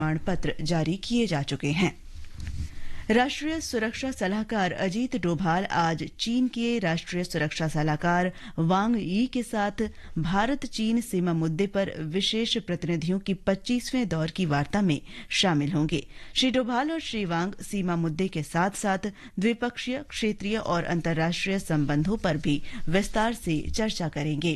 प्रमाण पत्र जारी किए जा चुके हैं। राष्ट्रीय सुरक्षा सलाहकार अजीत डोभाल आज चीन के राष्ट्रीय सुरक्षा सलाहकार वांग यी के साथ भारत चीन सीमा मुद्दे पर विशेष प्रतिनिधियों की 25वें दौर की वार्ता में शामिल होंगे। श्री डोभाल और श्री वांग सीमा मुद्दे के साथ साथ द्विपक्षीय, क्षेत्रीय और अंतर्राष्ट्रीय संबंधों पर भी विस्तार से चर्चा करेंगे।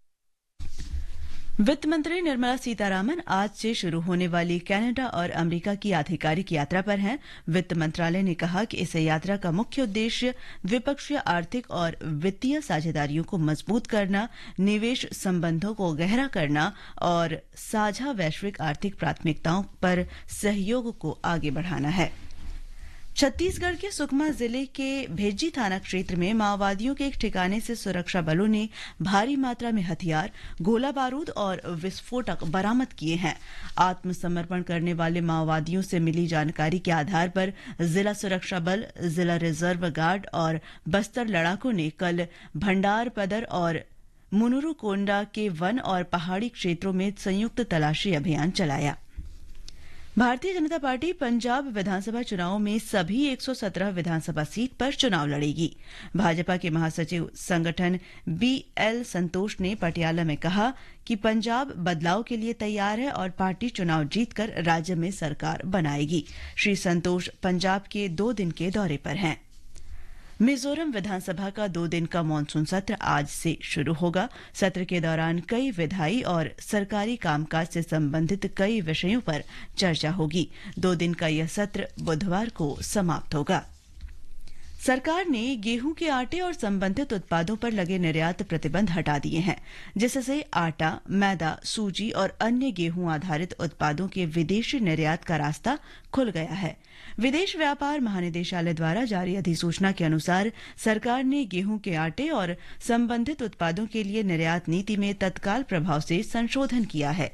वित्त मंत्री निर्मला सीतारामन आज से शुरू होने वाली कनाडा और अमेरिका की आधिकारिक यात्रा पर हैं। वित्त मंत्रालय ने कहा कि इस यात्रा का मुख्य उद्देश्य द्विपक्षीय आर्थिक और वित्तीय साझेदारियों को मजबूत करना, निवेश संबंधों को गहरा करना और साझा वैश्विक आर्थिक प्राथमिकताओं पर सहयोग को आगे बढ़ाना है। छत्तीसगढ़ के सुकमा जिले के भेज्जी थाना क्षेत्र में माओवादियों के एक ठिकाने से सुरक्षा बलों ने भारी मात्रा में हथियार, गोला बारूद और विस्फोटक बरामद किए हैं। आत्मसमर्पण करने वाले माओवादियों से मिली जानकारी के आधार पर जिला सुरक्षा बल, जिला रिजर्व गार्ड और बस्तर लड़ाकों ने कल भंडारपदर और मुनुरुकोंडा के वन और पहाड़ी क्षेत्रों में संयुक्त तलाशी अभियान चलाया। भारतीय जनता पार्टी पंजाब विधानसभा चुनाव में सभी 117 विधानसभा सीट पर चुनाव लड़ेगी। भाजपा के महासचिव संगठन BL संतोष ने पटियाला में कहा कि पंजाब बदलाव के लिए तैयार है और पार्टी चुनाव जीतकर राज्य में सरकार बनाएगी। श्री संतोष पंजाब के 2 दिन के दौरे पर हैं। मिजोरम विधानसभा का 2 दिन का मानसून सत्र आज से शुरू होगा। सत्र के दौरान कई विधायी और सरकारी कामकाज से संबंधित कई विषयों पर चर्चा होगी। 2 दिन का यह सत्र बुधवार को समाप्त होगा। सरकार ने गेहूं के आटे और संबंधित उत्पादों पर लगे निर्यात प्रतिबंध हटा दिए हैं, जिससे आटा, मैदा, सूजी और अन्य गेहूं आधारित उत्पादों के विदेशी निर्यात का रास्ता खुल गया है। विदेश व्यापार महानिदेशालय द्वारा जारी अधिसूचना के अनुसार सरकार ने गेहूं के आटे और संबंधित उत्पादों के लिए निर्यात नीति में तत्काल प्रभाव से संशोधन किया है।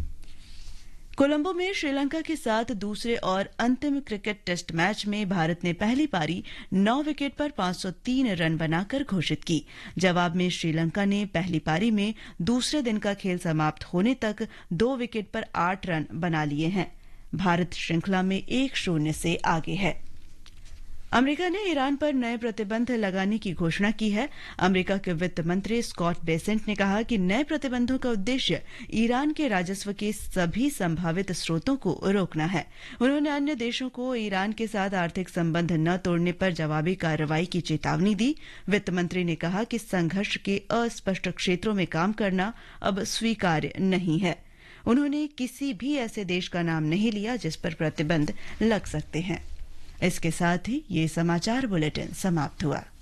कोलंबो में श्रीलंका के साथ दूसरे और अंतिम क्रिकेट टेस्ट मैच में भारत ने पहली पारी 9 विकेट पर 503 रन बनाकर घोषित की। जवाब में श्रीलंका ने पहली पारी में दूसरे दिन का खेल समाप्त होने तक 2 विकेट पर 8 रन बना लिए हैं। भारत श्रृंखला में 1-0 से आगे है। अमेरिका ने ईरान पर नए प्रतिबंध लगाने की घोषणा की है। अमेरिका के वित्त मंत्री स्कॉट बेसेंट ने कहा कि नए प्रतिबंधों का उद्देश्य ईरान के राजस्व के सभी संभावित स्रोतों को रोकना है। उन्होंने अन्य देशों को ईरान के साथ आर्थिक संबंध न तोड़ने पर जवाबी कार्रवाई की चेतावनी दी। वित्त मंत्री ने कहा कि संघर्ष के अस्पष्ट क्षेत्रों में काम करना अब स्वीकार्य नहीं है। उन्होंने किसी भी ऐसे देश का नाम नहीं लिया जिस पर प्रतिबंध लग सकते हैं। इसके साथ ही ये समाचार बुलेटिन समाप्त हुआ।